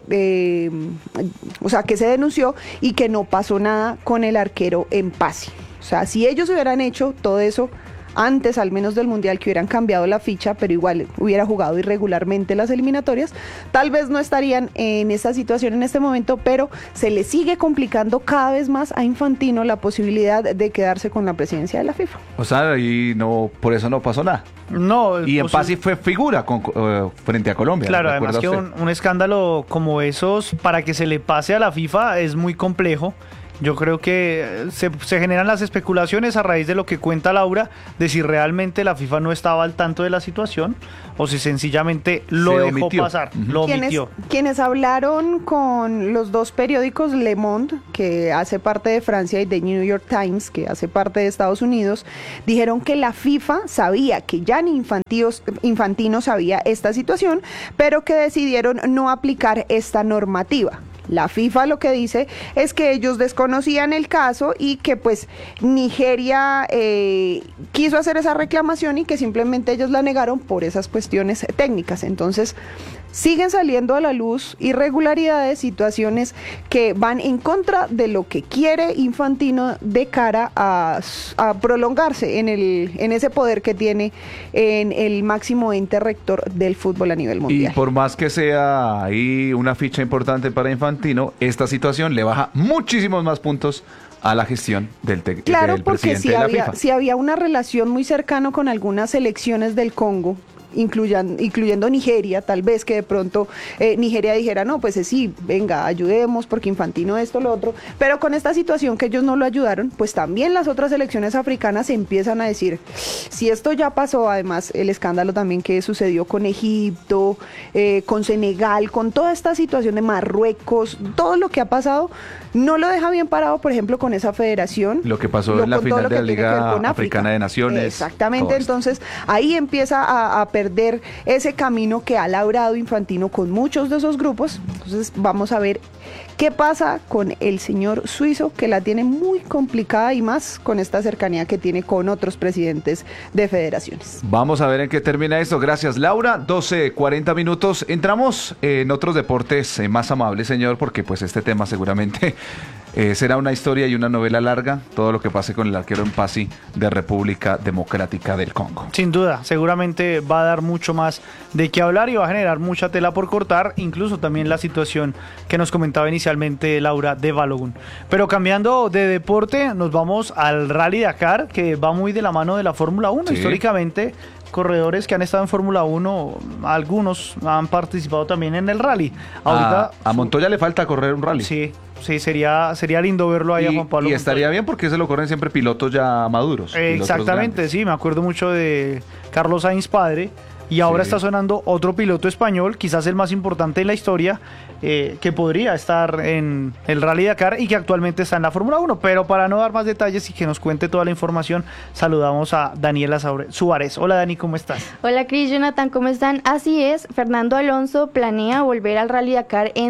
U: o sea, que se denunció y que no pasó nada con el arquero en pase. O sea, si ellos hubieran hecho todo eso antes al menos del Mundial, que hubieran cambiado la ficha, pero igual hubiera jugado irregularmente las eliminatorias, tal vez no estarían en esta situación en este momento, pero se le sigue complicando cada vez más a Infantino la posibilidad de quedarse con la presidencia de la FIFA.
A: O sea, y no, por eso no pasó nada.
B: No,
A: y en Pasi fue figura frente a Colombia.
B: Claro, además que un escándalo como esos, para que se le pase a la FIFA, es muy complejo. Yo creo que se generan las especulaciones a raíz de lo que cuenta Laura, de si realmente la FIFA no estaba al tanto de la situación o si sencillamente lo dejó pasar, lo omitió.
U: Quienes hablaron con los dos periódicos, Le Monde, que hace parte de Francia, y The New York Times, que hace parte de Estados Unidos, dijeron que la FIFA sabía que Gianni Infantino sabía esta situación, pero que decidieron no aplicar esta normativa. La FIFA lo que dice es que ellos desconocían el caso y que pues Nigeria quiso hacer esa reclamación y que simplemente ellos la negaron por esas cuestiones técnicas. Entonces siguen saliendo a la luz irregularidades, situaciones que van en contra de lo que quiere Infantino de cara a prolongarse en ese poder que tiene en el máximo ente rector del fútbol a nivel mundial.
A: Y por más que sea ahí una ficha importante para Infantino, esta situación le baja muchísimos más puntos a la gestión del presidente de la FIFA.
U: Si había una relación muy cercana con algunas selecciones del Congo, incluyendo Nigeria, tal vez que de pronto Nigeria dijera, no, pues sí, venga, ayudemos porque Infantino esto, lo otro, pero con esta situación que ellos no lo ayudaron, pues también las otras selecciones africanas empiezan a decir, si esto ya pasó, además el escándalo también que sucedió con Egipto, con Senegal, con toda esta situación de Marruecos, todo lo que ha pasado, no lo deja bien parado, por ejemplo, con esa federación.
A: Lo que pasó en la final de la Liga Africana de Naciones.
U: Exactamente, entonces ahí empieza a perder ese camino que ha labrado Infantino con muchos de esos grupos. Entonces vamos a ver qué pasa con el señor suizo, que la tiene muy complicada y más con esta cercanía que tiene con otros presidentes de federaciones.
A: Vamos a ver en qué termina esto. Gracias, Laura. 12:40 minutos. Entramos en otros deportes más amables, señor, porque pues este tema seguramente será una historia y una novela larga, todo lo que pase con el arquero en Pasi de República Democrática del Congo.
B: Sin duda, seguramente va a dar mucho más de qué hablar y va a generar mucha tela por cortar, incluso también la situación que nos comentaba inicialmente Laura de Balogun. Pero cambiando de deporte, nos vamos al Rally Dakar, que va muy de la mano de la Fórmula 1. Sí. Históricamente, corredores que han estado en Fórmula 1, algunos han participado también en el rally. Ahorita,
A: a Montoya le falta correr un rally.
B: Sí, sería lindo verlo ahí a Juan Pablo.
A: Y estaría Montoya bien porque se lo corren siempre pilotos ya maduros.
B: Exactamente, sí, me acuerdo mucho de Carlos Sainz padre. Y ahora está sonando otro piloto español, quizás el más importante de la historia, que podría estar en el Rally Dakar y que actualmente está en la Fórmula 1. Pero para no dar más detalles y que nos cuente toda la información, saludamos a Daniela Suárez. Hola Dani, ¿cómo estás?
T: Hola Cris, Jonathan, ¿cómo están? Así es, Fernando Alonso planea volver al Rally Dakar en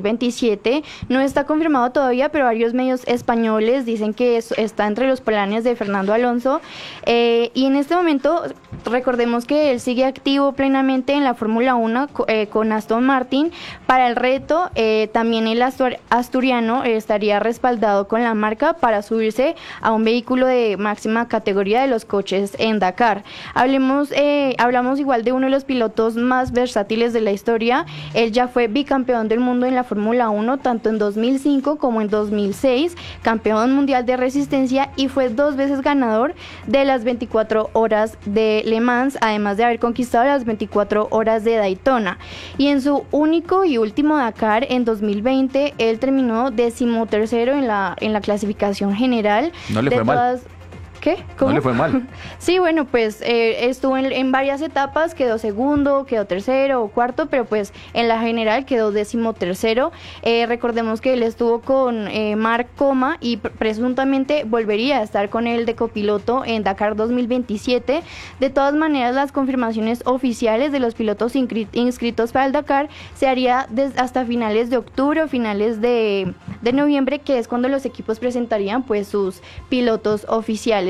T: 2027. No está confirmado todavía, pero varios medios españoles dicen que está entre los planes de Fernando Alonso. Y en este momento, recordemos que él sigue activo plenamente en la Fórmula 1 con Aston Martin. Para el reto, también el asturiano estaría respaldado con la marca para subirse a un vehículo de máxima categoría de los coches en Dakar. Hablamos igual de uno de los pilotos más versátiles de la historia. Él ya fue bicampeón del mundo en la Fórmula 1, tanto en 2005 como en 2006, campeón mundial de resistencia y fue 2 veces ganador de las 24 horas de Le Mans, además de haber conquistado las 24 horas de Daytona. Y en su único y último Dakar en 2020, él terminó 13º en la clasificación general.
A: No le fue mal.
T: ¿Qué? ¿Cómo?
A: No le fue mal.
T: Sí, bueno, pues estuvo en varias etapas, quedó segundo, quedó tercero o cuarto, pero pues en la general quedó 13º. Recordemos que él estuvo con Mark Coma y presuntamente volvería a estar con él de copiloto en Dakar 2027. De todas maneras, las confirmaciones oficiales de los pilotos inscritos para el Dakar se haría hasta finales de octubre o finales de noviembre, que es cuando los equipos presentarían pues sus pilotos oficiales.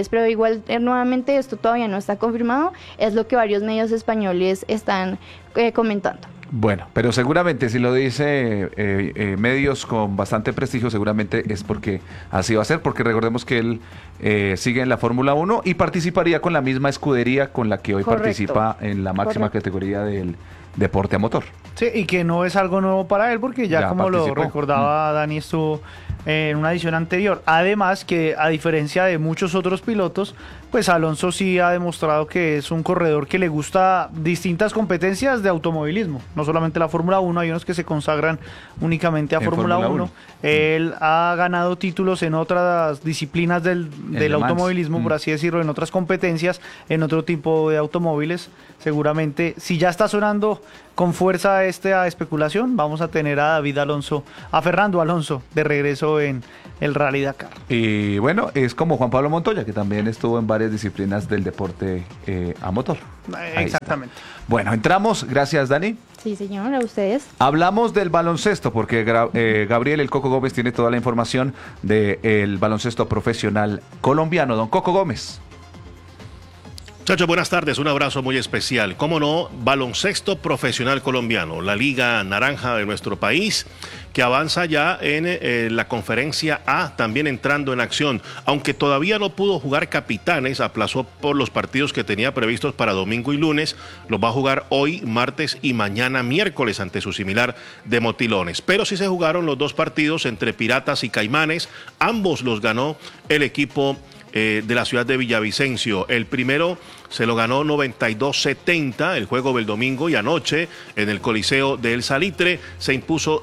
T: españoles, pero igual nuevamente esto todavía no está confirmado, es lo que varios medios españoles están comentando.
A: Bueno, pero seguramente si lo dice medios con bastante prestigio, seguramente es porque así va a ser, porque recordemos que él sigue en la Fórmula 1 y participaría con la misma escudería con la que hoy participa en la máxima categoría del deporte a motor.
B: Sí, y que no es algo nuevo para él, porque ya como participó. Lo recordaba Dani, estuvo en una edición anterior. Además que, a diferencia de muchos otros pilotos, pues Alonso sí ha demostrado que es un corredor que le gusta distintas competencias de automovilismo, no solamente la Fórmula 1, hay unos que se consagran únicamente a Fórmula 1. Él ha ganado títulos en otras disciplinas del automovilismo, por así decirlo, en otras competencias, en otro tipo de automóviles. Seguramente, si ya está sonando con fuerza esta especulación, vamos a tener a Fernando Alonso de regreso en el Rally Dakar.
A: Y bueno, es como Juan Pablo Montoya, que también estuvo en varias disciplinas del deporte a motor.
B: Exactamente.
A: Bueno, entramos. Gracias, Dani.
T: Sí, señor, a ustedes.
A: Hablamos del baloncesto, porque Gabriel El Coco Gómez tiene toda la información del baloncesto profesional colombiano. Don Coco Gómez.
D: Muchachos, buenas tardes, un abrazo muy especial. Cómo no, baloncesto profesional colombiano, la Liga Naranja de nuestro país, que avanza ya en la Conferencia A, también entrando en acción. Aunque todavía no pudo jugar Capitanes, aplazó por los partidos que tenía previstos para domingo y lunes, los va a jugar hoy, martes y mañana miércoles ante su similar de Motilones. Pero sí se jugaron los dos partidos entre Piratas y Caimanes, ambos los ganó el equipo de la ciudad de Villavicencio. El primero se lo ganó 92-70 el juego del domingo, y anoche en el Coliseo de El Salitre se impuso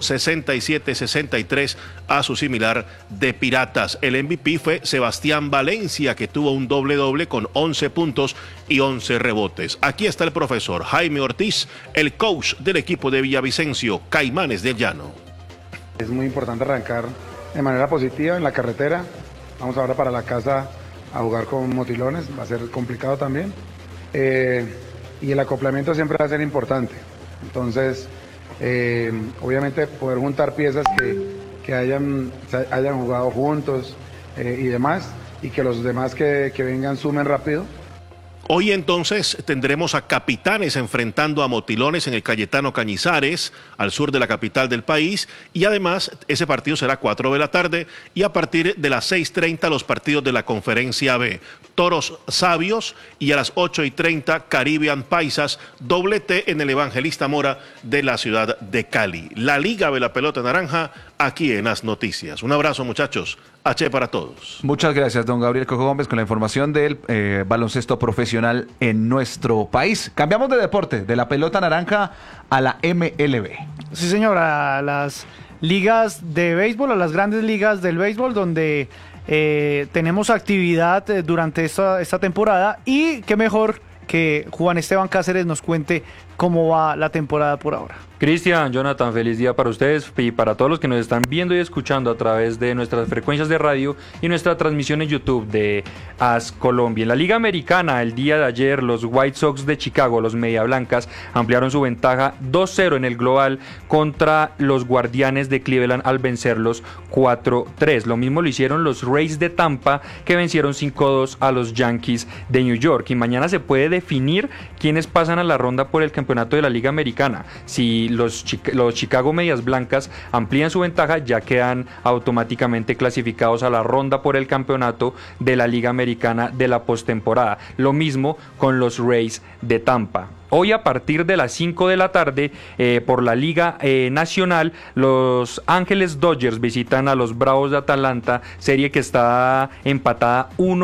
D: 67-63 a su similar de Piratas. El MVP fue Sebastián Valencia, que tuvo un doble-doble con 11 puntos y 11 rebotes. Aquí está el profesor Jaime Ortiz, el coach del equipo de Villavicencio, Caimanes del Llano.
V: Es muy importante arrancar de manera positiva en la carretera. Vamos ahora para la casa a jugar con Motilones, va a ser complicado también, y el acoplamiento siempre va a ser importante. Entonces, obviamente poder juntar piezas que hayan jugado juntos y demás, y que los demás que vengan sumen rápido.
D: Hoy entonces tendremos a Capitanes enfrentando a Motilones en el Cayetano Cañizares, al sur de la capital del país, y además ese partido será 4 de la tarde, y a partir de las 6:30 los partidos de la Conferencia B. Toros Sabios, y a las 8:30 Caribbean Paisas, doblete en el Evangelista Mora de la ciudad de Cali. La Liga de la Pelota Naranja, aquí en Las Noticias. Un abrazo, muchachos. H para todos.
A: Muchas gracias, don Gabriel Coco Gómez, con la información del baloncesto profesional en nuestro país. Cambiamos de deporte, de la pelota naranja a la MLB.
B: Sí, señora, a las ligas de béisbol, a las grandes ligas del béisbol, donde tenemos actividad durante esta temporada, y qué mejor que Juan Esteban Cáceres nos cuente cómo va la temporada por ahora.
H: Cristian, Jonathan, feliz día para ustedes y para todos los que nos están viendo y escuchando a través de nuestras frecuencias de radio y nuestra transmisión en YouTube de AS Colombia. En la Liga Americana, el día de ayer, los White Sox de Chicago, los Media Blancas, ampliaron su ventaja 2-0 en el global contra los Guardianes de Cleveland al vencerlos 4-3. Lo mismo lo hicieron los Rays de Tampa, que vencieron 5-2 a los Yankees de New York. Y mañana se puede definir quiénes pasan a la ronda por el campeonato de la Liga Americana. Si los Chicago Medias Blancas amplían su ventaja, ya quedan automáticamente clasificados a la ronda por el campeonato de la Liga Americana de la postemporada. Lo mismo con los Rays de Tampa. Hoy a partir de las 5 de la tarde, por la Liga Nacional, los Ángeles Dodgers visitan a los Bravos de Atlanta, serie que está empatada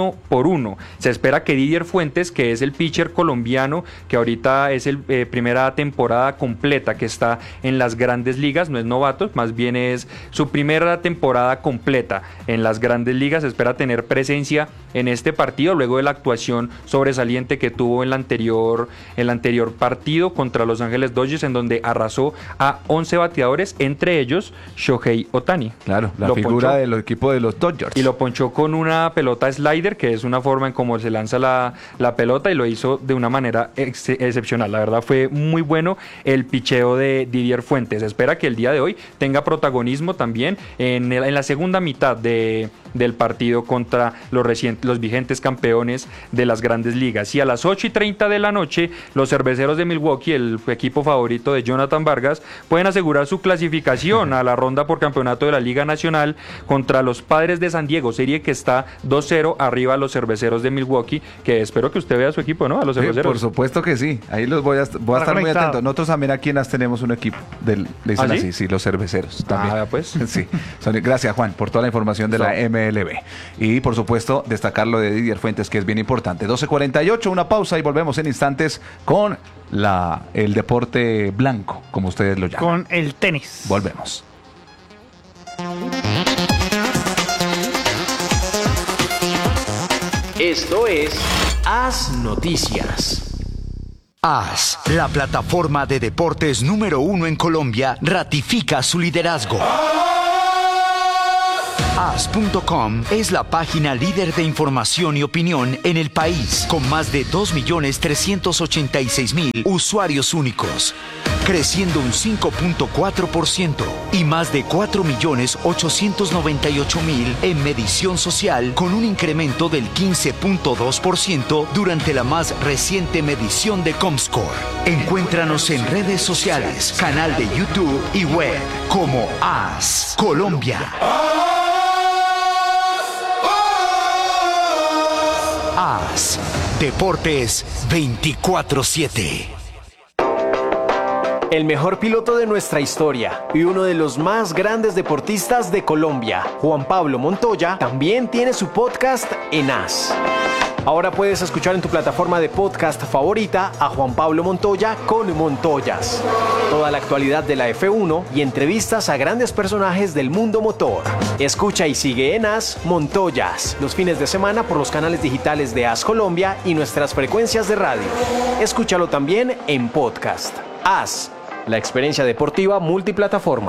H: 1-1. Se espera que Didier Fuentes, que es el pitcher colombiano, que ahorita es el primera temporada completa que está en las grandes ligas, no es novato, más bien es su primera temporada completa en las grandes ligas, se espera tener presencia en este partido luego de la actuación sobresaliente que tuvo en la anterior anterior partido contra Los Ángeles Dodgers, en donde arrasó a 11 bateadores, entre ellos Shohei Ohtani.
A: Claro, la figura del equipo de los Dodgers.
H: Y lo ponchó con una pelota slider, que es una forma en cómo se lanza la pelota, y lo hizo de una manera excepcional. La verdad fue muy bueno el picheo de Didier Fuentes. Se espera que el día de hoy tenga protagonismo también en la segunda mitad del partido contra los vigentes campeones de las Grandes Ligas. Y a las 8:30 de la noche, los Cerveceros de Milwaukee, el equipo favorito de Jonathan Vargas, pueden asegurar su clasificación a la ronda por campeonato de la Liga Nacional contra los Padres de San Diego, serie que está 2-0 arriba a los Cerveceros de Milwaukee, que espero que usted vea su equipo, ¿no? A los Cerveceros.
A: Por supuesto que sí, ahí los voy a estar muy atento. Nosotros también aquí en AS tenemos un equipo, le dicen así, sí, los Cerveceros también.
H: Pues.
A: Sí. Gracias, Juan, por toda la información de la MLB. Y por supuesto, destacar lo de Didier Fuentes, que es bien importante. 12:48, una pausa y volvemos en instantes con el deporte blanco, como ustedes lo llaman.
B: Con el tenis.
A: Volvemos.
N: Esto es AS Noticias.
C: AS, la plataforma de deportes número 1 en Colombia, ratifica su liderazgo. AS.com es la página líder de información y opinión en el país, con más de 2.386.000 usuarios únicos, creciendo un 5.4% y más de 4.898.000 en medición social, con un incremento del 15.2% durante la más reciente medición de Comscore. Encuéntranos en redes sociales, canal de YouTube y web como AS Colombia. AS Deportes 24/7.
N: El mejor piloto de nuestra historia y uno de los más grandes deportistas de Colombia, Juan Pablo Montoya, también tiene su podcast en AS. Ahora puedes escuchar en tu plataforma de podcast favorita a Juan Pablo Montoya con Montoyas. Toda la actualidad de la F1 y entrevistas a grandes personajes del mundo motor. Escucha y sigue en AS Montoyas los fines de semana por los canales digitales de AS Colombia y nuestras frecuencias de radio. Escúchalo también en podcast. AS, la experiencia deportiva multiplataforma.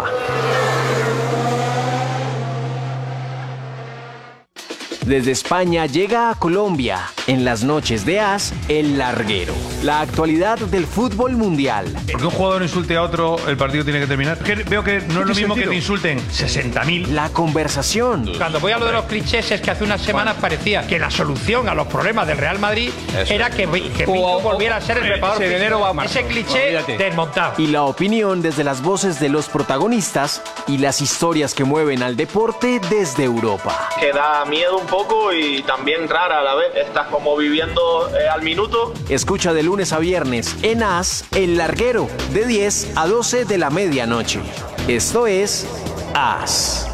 N: Desde España llega a Colombia, en las noches de AS, El Larguero. La actualidad del fútbol mundial.
E: Porque un jugador insulte a otro, el partido tiene que terminar. Veo que no es lo mismo que te insulten 60.000.
N: La conversación.
W: Cuando voy a lo de los clichés, es que hace unas semanas parecía que la solución a los problemas del Real Madrid era que Pinto volviera a ser el preparador físico. Ese cliché desmontado.
N: Y la opinión desde las voces de los protagonistas y las historias que mueven al deporte desde Europa.
X: Que da miedo un poco y también rara a la vez. Estás como viviendo al minuto.
N: Escucha de lunes a viernes en AS El Larguero, de 10 a 12 de la medianoche. Esto es AS.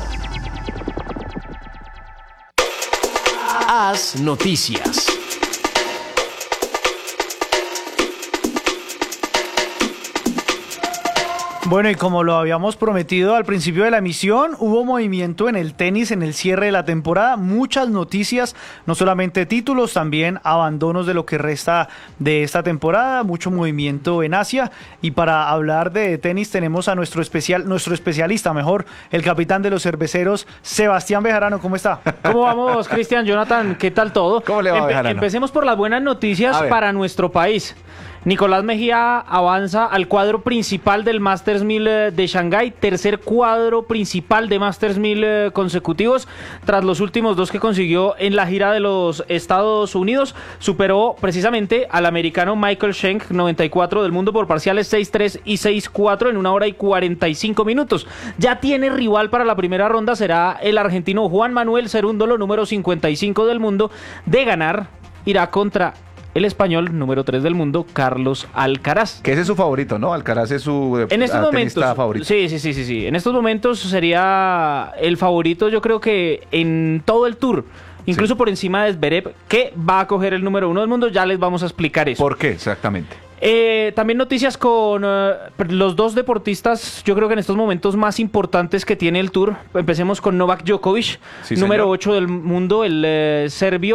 N: AS Noticias.
B: Bueno, y como lo habíamos prometido al principio de la emisión, hubo movimiento en el tenis en el cierre de la temporada, muchas noticias, no solamente títulos, también abandonos de lo que resta de esta temporada, mucho movimiento en Asia, y para hablar de tenis tenemos a nuestro especialista, el capitán de los cerveceros, Sebastián Bejarano. ¿Cómo está?
I: ¿Cómo vamos, Cristian, Jonathan? ¿Qué tal todo?
A: ¿Cómo le va, Bejarano?
I: Empecemos por las buenas noticias para nuestro país. Nicolás Mejía avanza al cuadro principal del Masters 1000 de Shanghái, tercer cuadro principal de Masters 1000 consecutivos, tras los últimos dos que consiguió en la gira de los Estados Unidos. Superó precisamente al americano Michael Schenk, 94 del mundo, por parciales 6-3 y 6-4 en 1 hora y 45 minutos. Ya tiene rival para la primera ronda, será el argentino Juan Manuel Cerúndolo, número 55 del mundo. De ganar, irá contra el español número 3 del mundo, Carlos Alcaraz.
A: Que ese es su favorito, ¿no? Alcaraz es su tenista favorito.
I: Sí. En estos momentos sería el favorito, yo creo que en todo el Tour. Incluso por encima de Zverev, que va a coger el número 1 del mundo. Ya les vamos a explicar eso.
A: ¿Por qué exactamente?
I: También noticias con los dos deportistas, yo creo que en estos momentos más importantes que tiene el Tour. Empecemos con Novak Djokovic, número 8 del mundo, el serbio,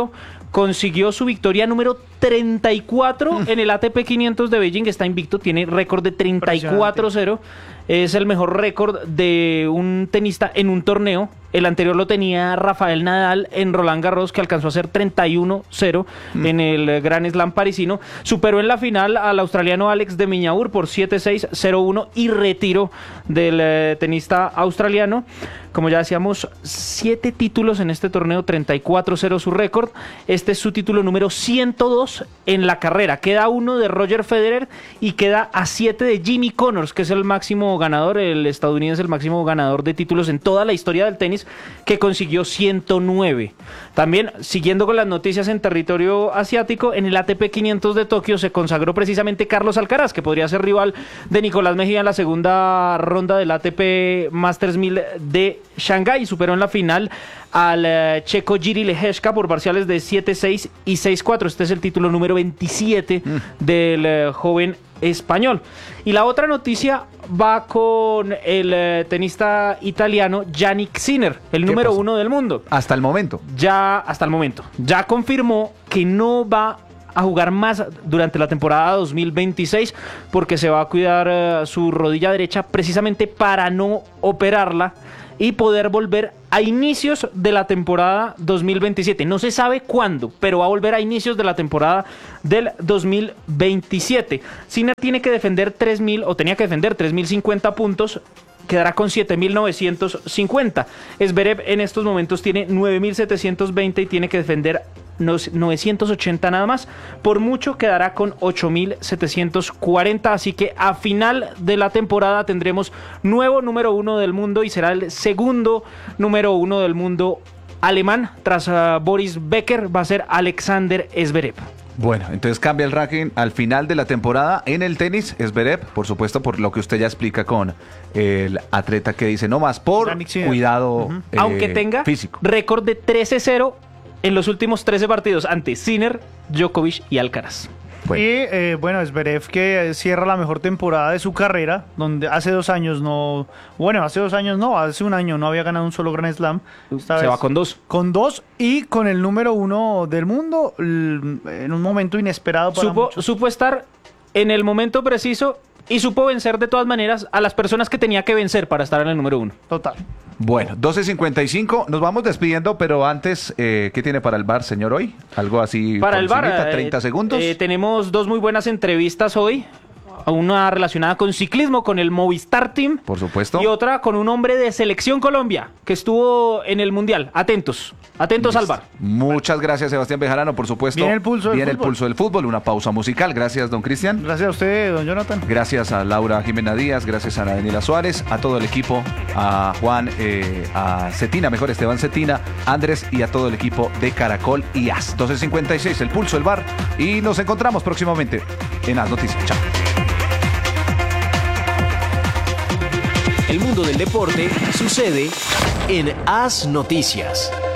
I: consiguió su victoria número 34 en el ATP 500 de Beijing. Está invicto, tiene récord de 34-0. Es el mejor récord de un tenista en un torneo. El anterior lo tenía Rafael Nadal en Roland Garros, que alcanzó a ser 31-0 en el Grand Slam parisino. Superó en la final al australiano Alex de Minaur por 7-6, 0-1 y retiro del tenista australiano. Como ya decíamos, 7 títulos en este torneo, 34-0 su récord. Este es su título número 102 en la carrera. Queda 1 de Roger Federer y queda a 7 de Jimmy Connors, que es el máximo ganador, el estadounidense, el máximo ganador de títulos en toda la historia del tenis, que consiguió 109. También, siguiendo con las noticias en territorio asiático, en el ATP 500 de Tokio se consagró precisamente Carlos Alcaraz, que podría ser rival de Nicolás Mejía en la segunda ronda del ATP Masters 1000 de Shanghái. Superó en la final al checo Jiří Lehečka por parciales de 7-6 y 6-4. Este es el título número 27 del joven español. Y la otra noticia va con el tenista italiano Jannik Sinner, el número 1 del mundo.
A: Hasta el momento.
I: Hasta el momento. Ya confirmó que no va a jugar más durante la temporada 2026 porque se va a cuidar su rodilla derecha precisamente para no operarla y poder volver a inicios de la temporada 2027. No se sabe cuándo, pero va a volver a inicios de la temporada del 2027. Sinner tiene que defender 3.050 puntos. Quedará con 7.950. Zverev en estos momentos tiene 9.720 y tiene que defender 980 nada más. Por mucho quedará con 8.740. Así que a final de la temporada tendremos nuevo número 1 del mundo y será el segundo número 1 del mundo alemán. Tras Boris Becker va a ser Alexander Zverev.
A: Bueno, entonces cambia el ranking al final de la temporada en el tenis. Zverev, por supuesto, por lo que usted ya explica con el atleta que dice no más por cuidado
I: aunque tenga
A: físico.
I: Récord de 13-0 en los últimos 13 partidos ante Sinner, Djokovic y Alcaraz.
B: Bueno. Y bueno, Zverev que cierra la mejor temporada de su carrera, donde hace 2 años hace un año no había ganado un solo Grand Slam.
I: Se va con 2.
B: Con 2 y con el número 1 del mundo en un momento inesperado para muchos.
I: Supo estar en el momento preciso y supo vencer de todas maneras a las personas que tenía que vencer para estar en el número 1.
B: Total.
A: Bueno, 12:55, nos vamos despidiendo, pero antes, ¿qué tiene para el bar, señor, hoy? Algo así
I: para el bar,
A: 30 segundos.
I: Tenemos 2 muy buenas entrevistas hoy. Una relacionada con ciclismo, con el Movistar Team.
A: Por supuesto.
I: Y otra con un hombre de Selección Colombia, que estuvo en el Mundial. Atentos al bar.
A: Muchas gracias, Sebastián Bejarano, por supuesto.
B: Viene el pulso
A: del fútbol. Una pausa musical. Gracias, don Cristian.
B: Gracias a usted, don Jonathan.
A: Gracias a Laura Jimena Díaz, gracias a Ana Daniela Suárez, a todo el equipo, a Juan, a Cetina, mejor Esteban Cetina, Andrés y a todo el equipo de Caracol y AS. 12:56, el pulso del bar. Y nos encontramos próximamente en AS Noticias. Chao.
N: El mundo del deporte sucede en AS Noticias.